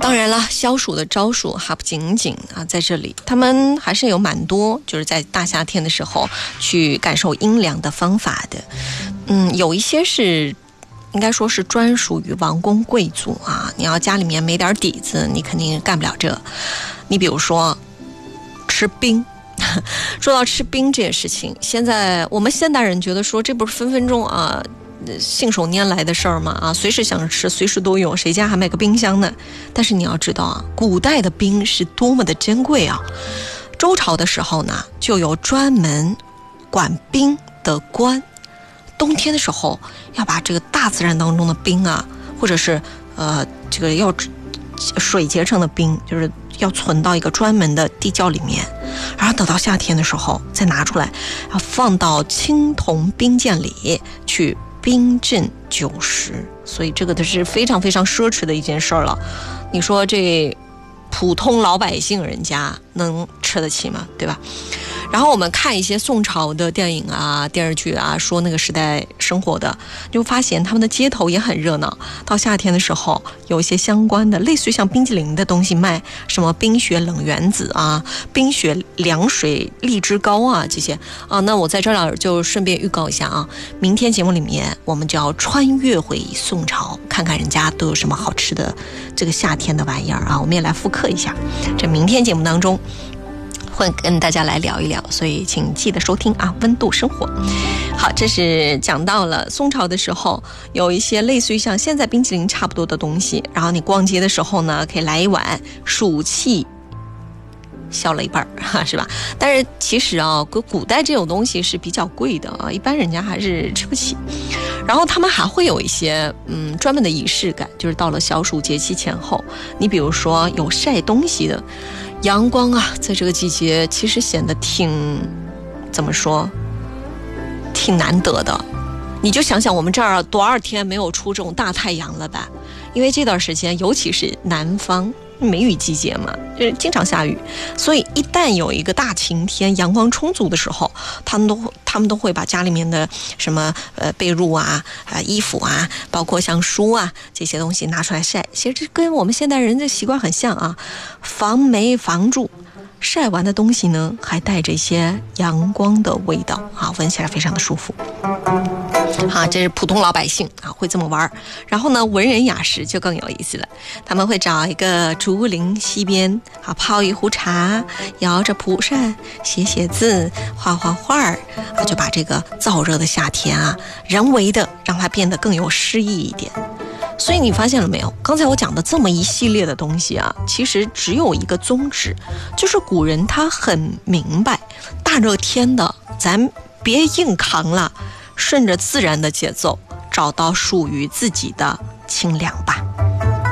当然了，消暑的招数还不仅仅在这里，他们还是有蛮多就是在大夏天的时候去感受阴凉的方法的。有一些是应该说是专属于王公贵族啊，你要家里面没点底子，你肯定干不了这。你比如说吃冰。说到吃冰这件事情，现在我们现代人觉得说这不是分分钟信手拈来的事儿吗？随时想吃随时都有，谁家还买个冰箱呢？但是你要知道古代的冰是多么的珍贵啊！周朝的时候呢，就有专门管冰的官，冬天的时候要把这个大自然当中的冰或者是这个要水结成的冰，就是要存到一个专门的地窖里面，然后等到夏天的时候再拿出来，要放到青铜冰鉴里去冰镇酒食，所以这个都是非常非常奢侈的一件事儿了。你说这普通老百姓人家能吃得起吗？对吧？然后我们看一些宋朝的电影电视剧说那个时代生活的，就发现他们的街头也很热闹。到夏天的时候，有一些相关的类似于像冰淇淋的东西卖，什么冰雪冷原子冰雪凉水荔枝糕这些那我在这儿就顺便预告一下明天节目里面我们就要穿越回宋朝，看看人家都有什么好吃的这个夏天的玩意儿我们也来复刻一下。这明天节目当中会跟大家来聊一聊，所以请记得收听温度生活。好，这是讲到了宋朝的时候有一些类似于像现在冰淇淋差不多的东西，然后你逛街的时候呢可以来一碗暑气小雷板是吧？但是其实古代这种东西是比较贵的一般人家还是吃不起。然后他们还会有一些专门的仪式感，就是到了小暑节气前后，你比如说有晒东西的阳光在这个季节其实显得怎么说挺难得的。你就想想我们这儿多少天没有出这种大太阳了吧？因为这段时间尤其是南方梅雨季节嘛，就是经常下雨，所以一旦有一个大晴天阳光充足的时候，他们都会把家里面的什么被褥衣服包括像书这些东西拿出来晒。其实这跟我们现代人的习惯很像防霉防蛀，晒完的东西呢还带着一些阳光的味道闻起来非常的舒服。这是普通老百姓会这么玩。然后呢，文人雅士就更有意思了，他们会找一个竹林溪边泡一壶茶，摇着蒲扇，写写字，画画画就把这个燥热的夏天人为的让它变得更有诗意一点。所以你发现了没有，刚才我讲的这么一系列的东西其实只有一个宗旨，就是古人他很明白，大热天的咱别硬扛了，顺着自然的节奏找到属于自己的清凉吧。